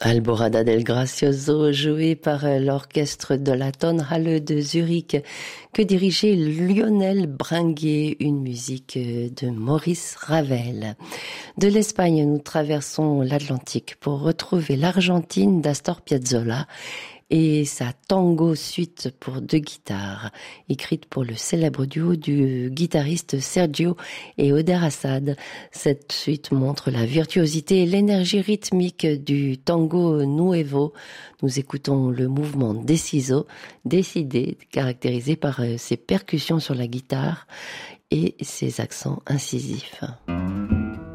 Alborada del Gracioso, joué par l'orchestre de la Tonhalle de Zurich, que dirigeait Lionel Bringuet, une musique de Maurice Ravel. De l'Espagne, nous traversons l'Atlantique pour retrouver l'Argentine d'Astor Piazzolla et sa tango suite pour deux guitares, écrite pour le célèbre duo du guitariste Sergio et Oder Assad. Cette suite montre la virtuosité et l'énergie rythmique du tango nuevo. Nous écoutons le mouvement deciso, décidé, caractérisé par ses percussions sur la guitare et ses accents incisifs.